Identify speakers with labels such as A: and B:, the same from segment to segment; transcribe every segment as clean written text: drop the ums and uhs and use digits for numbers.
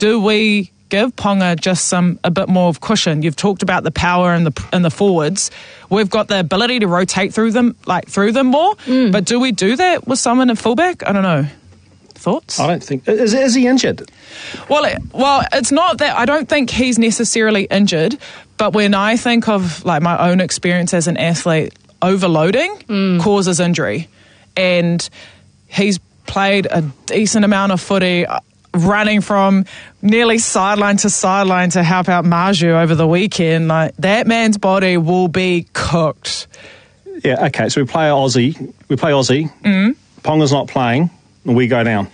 A: do we give Ponga just a bit more of cushion? You've talked about the power in the forwards. We've got the ability to rotate through them more. But do we do that with someone at fullback? I don't know. Thoughts?
B: I don't think... Is he injured?
A: Well, it's not that... I don't think he's necessarily injured, but when I think of like my own experience as an athlete, overloading causes injury. And he's played a decent amount of footy, running from nearly sideline to help out Maju over the weekend. Like, that man's body will be cooked.
B: Yeah, okay, so we play Aussie. Ponga's not playing, and we go down.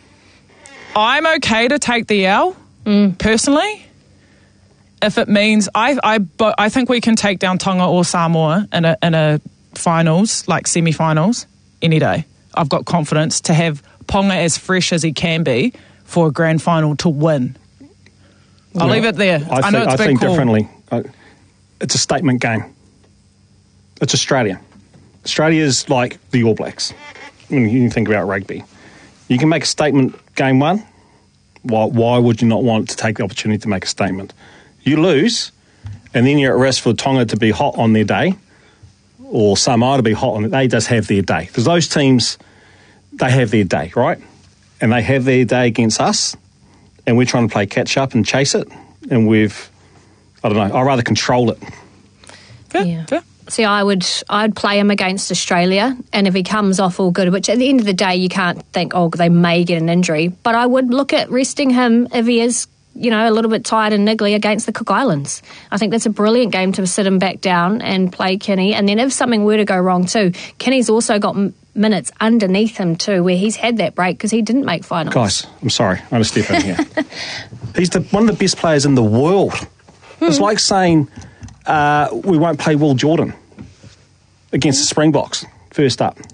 A: I'm okay to take the L, personally, if it means... I think we can take down Tonga or Samoa in a finals, like semi-finals, any day. I've got confidence to have Ponga as fresh as he can be for a grand final to win. I'll leave it there.
B: I think differently. It's a statement game. It's Australia. Australia's like the All Blacks when you think about rugby. You can make a statement game one. Why would you not want to take the opportunity to make a statement? You lose, and then you're at risk for Tonga to be hot on their day, or Samoa to be hot on their day. They just have their day. Because those teams, they have their day, right? And they have their day against us, and we're trying to play catch up and chase it, and I don't know, I'd rather control it.
A: Fair.
C: See, I'd play him against Australia, and if he comes off all good, which at the end of the day you can't think, they may get an injury, but I would look at resting him if he is, a little bit tired and niggly against the Cook Islands. I think that's a brilliant game to sit him back down and play Kenny, and then if something were to go wrong too, Kenny's also got minutes underneath him too, where he's had that break because he didn't make finals.
B: Guys, I'm sorry, I'm going to step in here. He's one of the best players in the world. It's like saying we won't play Will Jordan against the Springboks first up.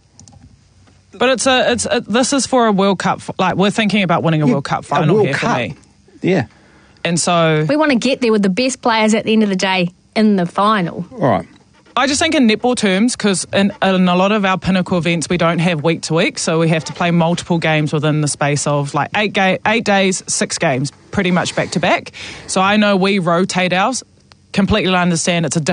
A: But this is for a World Cup. Like, we're thinking about winning a World Cup final here for me.
B: Yeah.
A: And so
C: we want to get there with the best players at the end of the day in the final.
B: All right.
A: I just think in netball terms, because in a lot of our pinnacle events, we don't have week to week, so we have to play multiple games within the space of like 8 days, 6 games, pretty much back to back. So I know we rotate ours. Completely understand it's a